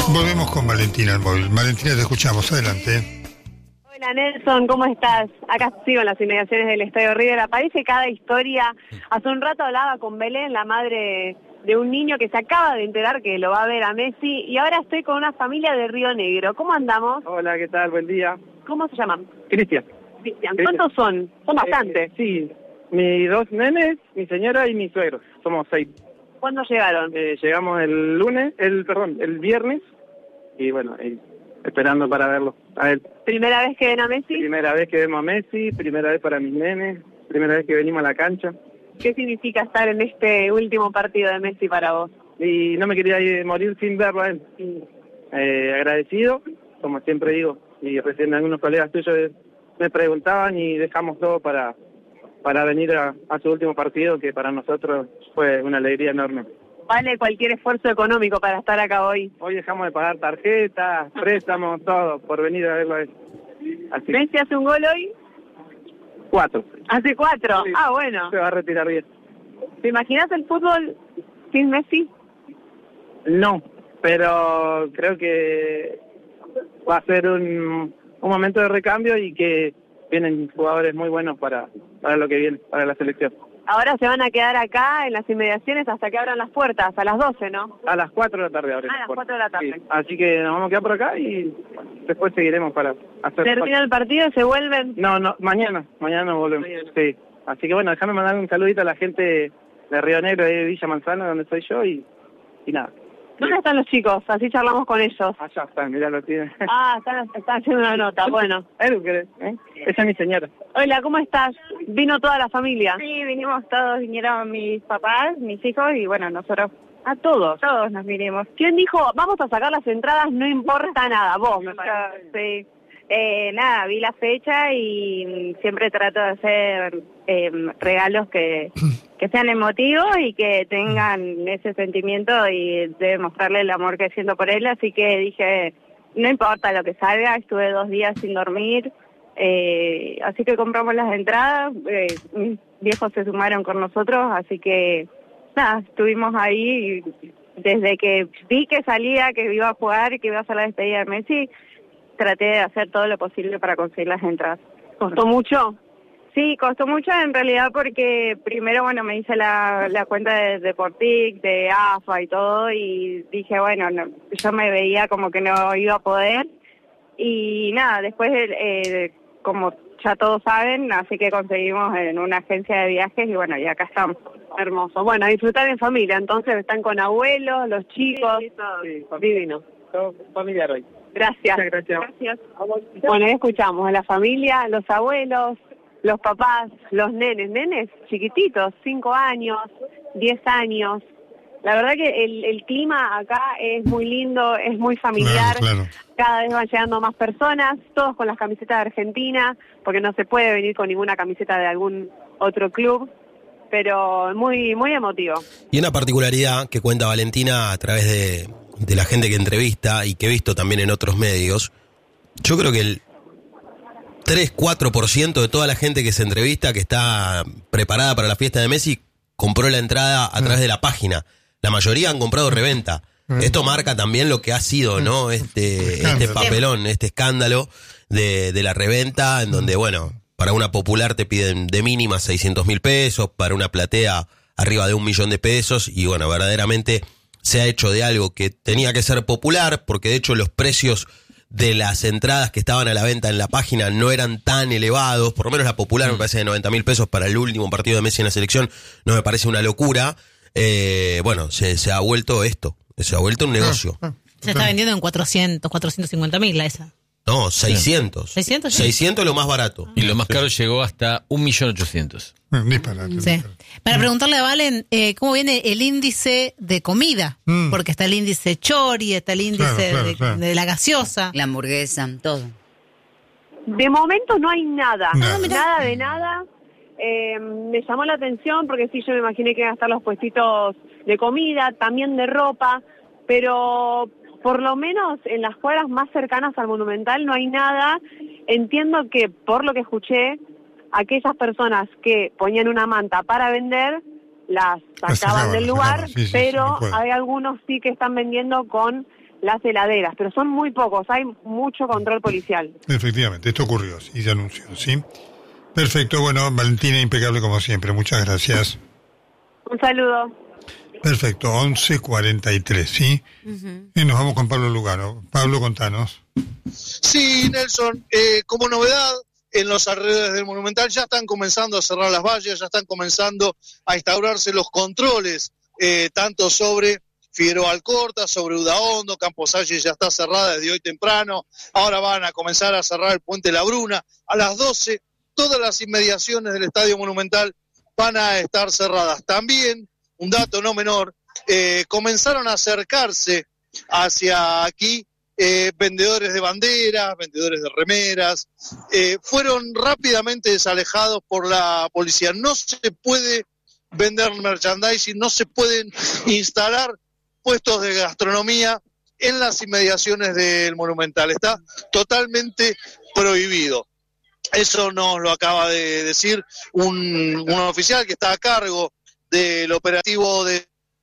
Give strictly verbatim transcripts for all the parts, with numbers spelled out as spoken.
Volvemos con Valentina al móvil. Valentina, te escuchamos. Adelante. Hola Nelson, ¿cómo estás? Acá sigo en las inmediaciones del Estadio River. Aparece cada historia. Hace un rato hablaba con Belén, la madre de un niño que se acaba de enterar que lo va a ver a Messi, y ahora estoy con una familia de Río Negro. ¿Cómo andamos? Hola, ¿qué tal? Buen día. ¿Cómo se llaman? Cristian. Cristian. ¿Cuántos son? Son bastantes. Eh, sí, mis dos nenes, mi señora y mi suegro. Somos seis. ¿Cuándo llegaron? Eh, llegamos el lunes, el perdón, el viernes, y bueno, eh, esperando para verlo. A ver, ¿Primera vez que ven a Messi? primera vez que vemos a Messi, primera vez para mis nenes, primera vez que venimos a la cancha. ¿Qué significa estar en este último partido de Messi para vos? Y no me quería ir, morir sin verlo a él. Eh, agradecido, como siempre digo, y recién algunos colegas tuyos me preguntaban y dejamos todo para para venir a, a su último partido, que para nosotros fue una alegría enorme. Vale cualquier esfuerzo económico para estar acá hoy. Hoy dejamos de pagar tarjetas, préstamos, todo, por venir a verlo a él. Así. ¿Messi hace un gol hoy? Cuatro. ¿Hace cuatro? Sí. Ah, bueno. Se va a retirar bien. ¿Te imaginas el fútbol sin Messi? No, pero creo que va a ser un, un momento de recambio y que vienen jugadores muy buenos para, para lo que viene, para la selección. Ahora se van a quedar acá en las inmediaciones hasta que abran las puertas, a las doce, ¿no? A las cuatro de la tarde abren A las cuatro de la tarde. Sí. Así que nos vamos a quedar por acá y después seguiremos para hacer... ¿Termina el partido y se vuelven? No, no, mañana, mañana nos volvemos. Mañana. Sí. Así que bueno, déjame mandar un saludito a la gente de Río Negro, de Villa Manzana, donde soy yo, y, y nada. ¿Dónde están los chicos? Así charlamos con ellos. Allá están, mirá, lo tienen. Ah, están, están haciendo una nota, bueno. Edu, ¿querés? ¿Eh? Esa es mi señora. Hola, ¿cómo estás? ¿Vino toda la familia? Sí, vinimos todos, vinieron mis papás, mis hijos y bueno, nosotros ¿A todos? todos nos vinimos. ¿Quién dijo, vamos a sacar las entradas, no importa nada? Vos, me parece. Sí. Eh, nada, vi la fecha y siempre trato de hacer eh, regalos que, que sean emotivos y que tengan ese sentimiento y de mostrarle el amor que siento por él, así que dije, no importa lo que salga, estuve dos días sin dormir, eh, así que compramos las entradas, eh, mis viejos se sumaron con nosotros, así que nada, estuvimos ahí y desde que vi que salía, que iba a jugar y que iba a hacer la despedida de Messi, traté de hacer todo lo posible para conseguir las entradas. ¿Costó mucho? Sí, costó mucho en realidad porque primero, bueno, me hice la, la cuenta de Deportic, de A F A y todo, y dije, bueno, no, yo me veía como que no iba a poder. Y nada, después, eh, como ya todos saben, así que conseguimos en una agencia de viajes y bueno, y acá estamos. Hermoso. Bueno, a disfrutar en familia, entonces están con abuelos, los chicos. Sí, todo. Sí, Divino. todo familiar hoy. Gracias. Muchas gracias. Gracias. Bueno, ahí escuchamos a la familia, los abuelos, los papás, los nenes, nenes chiquititos, cinco años, diez años. La verdad que el, el clima acá es muy lindo, es muy familiar. Claro, claro. Cada vez van llegando más personas, todos con las camisetas de Argentina, porque no se puede venir con ninguna camiseta de algún otro club, pero muy, muy emotivo. Y una particularidad que cuenta Valentina a través de, de la gente que entrevista y que he visto también en otros medios, yo creo que el tres cuatro por ciento de toda la gente que se entrevista, que está preparada para la fiesta de Messi, compró la entrada a través de la página. La mayoría han comprado reventa. Esto marca también lo que ha sido, ¿no? Este, este papelón, este escándalo de, de la reventa, en donde, bueno, para una popular te piden de mínima seiscientos mil pesos, para una platea arriba de un millón de pesos, y bueno, verdaderamente se ha hecho de algo que tenía que ser popular, porque de hecho los precios de las entradas que estaban a la venta en la página no eran tan elevados, por lo menos la popular me parece de noventa mil pesos para el último partido de Messi en la selección, no me parece una locura. Eh, bueno, se, se ha vuelto esto, se ha vuelto un negocio. Se está vendiendo en cuatrocientos, cuatrocientos cincuenta mil la esa. No, seiscientos. ¿seiscientos? Sí. seiscientos es lo más barato. Y lo más caro llegó hasta un millón ochocientos. Un disparate. Sí. Para preguntarle a Valen, eh, ¿cómo viene el índice de comida? Mm. Porque está el índice chori, está el índice Claro, claro, de, claro. de la gaseosa. La hamburguesa, todo. De momento no hay nada, Nada. nada de nada. Eh, me llamó la atención porque sí, yo me imaginé que iban a estar los puestitos de comida, también de ropa, pero por lo menos en las cuadras más cercanas al Monumental no hay nada. Entiendo que, por lo que escuché, aquellas personas que ponían una manta para vender, las Las sacaban sacaban, del las lugar, sacaban, sí, sí, sí, pero me acuerdo. hay algunos sí que están vendiendo con las heladeras, pero son muy pocos, hay mucho control policial. Efectivamente, esto ocurrió y se anunció, ¿sí? Perfecto, bueno, Valentina, impecable como siempre, muchas gracias. Un saludo. Perfecto, once cuarenta y tres, ¿sí? Uh-huh. Y nos vamos con Pablo Lugano. Pablo, contanos. Sí, Nelson, eh, como novedad, en los alrededores del Monumental ya están comenzando a cerrar las vallas, ya están comenzando a instaurarse los controles, eh, tanto sobre Figueroa Alcorta, sobre Udaondo, Camposalle ya está cerrada desde hoy temprano, ahora van a comenzar a cerrar el Puente La Bruna, a las doce, todas las inmediaciones del Estadio Monumental van a estar cerradas. También, un dato no menor, eh, comenzaron a acercarse hacia aquí eh, vendedores de banderas, vendedores de remeras, eh, fueron rápidamente desalejados por la policía. No se puede vender merchandising, no se pueden instalar puestos de gastronomía en las inmediaciones del Monumental, está totalmente prohibido. Eso nos lo acaba de decir un, un oficial que está a cargo del operativo de...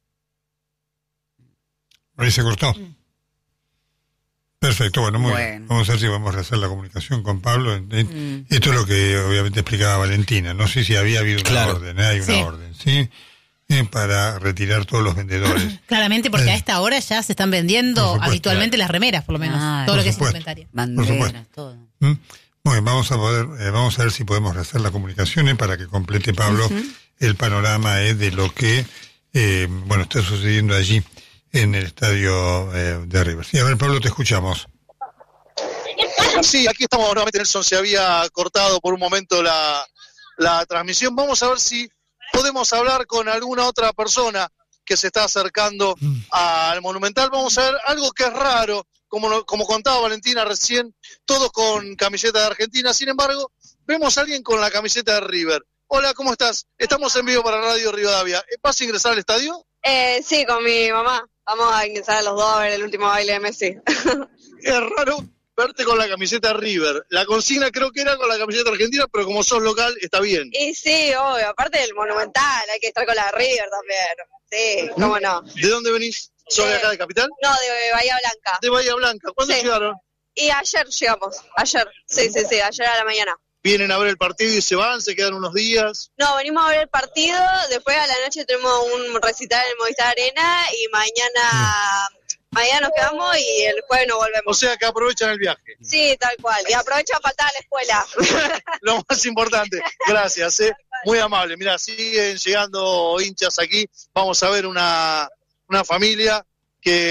Ahí se cortó. Perfecto, bueno, muy bueno. bien. Vamos a ver si vamos a hacer la comunicación con Pablo. Mm. Esto es lo que obviamente explicaba Valentina. No sé si había habido una claro. orden, ¿eh? Hay una sí. orden, ¿sí? Eh, para retirar todos los vendedores. Claramente, porque eh. a esta hora ya se están vendiendo supuesto, habitualmente claro. las remeras, por lo menos. Ah, todo lo que supuesto. es indumentaria. Banderas, todo. ¿Mm? Bueno, vamos a poder, eh, vamos a ver si podemos hacer la comunicación eh, para que complete Pablo uh-huh. el panorama eh, de lo que eh, bueno está sucediendo allí en el estadio eh, de River. Sí, a ver, Pablo, te escuchamos. Sí, aquí estamos nuevamente, Nelson, se había cortado por un momento la, la transmisión. Vamos a ver si podemos hablar con alguna otra persona que se está acercando mm. al Monumental. Vamos a ver algo que es raro. Como, como contaba Valentina recién, todos con camiseta de Argentina. Sin embargo, vemos a alguien con la camiseta de River. Hola, ¿cómo estás? Estamos en vivo para Radio Rivadavia. ¿Vas a ingresar al estadio? Eh, sí, con mi mamá. Vamos a ingresar a los dos a ver el último baile de Messi. Es raro verte con la camiseta de River. La consigna creo que era con la camiseta argentina, pero como sos local, está bien. Y sí, obvio. Aparte del Monumental, hay que estar con la River también. Sí, cómo no. ¿De dónde venís? ¿Sos de acá de Capital? No, de Bahía Blanca. ¿De Bahía Blanca? ¿Cuándo sí. llegaron? Y ayer llegamos, ayer. Sí, sí, sí, ayer a la mañana. ¿Vienen a ver el partido y se van? ¿Se quedan unos días? No, venimos a ver el partido, después a la noche tenemos un recital en el Movistar Arena y mañana... Mm. Mañana nos quedamos y el jueves nos volvemos. O sea que aprovechan el viaje. Sí, tal cual. Y aprovechan faltar a la escuela. Lo más importante. Gracias, ¿eh? Muy amable. Mirá, siguen llegando hinchas aquí. Vamos a ver una, una familia que...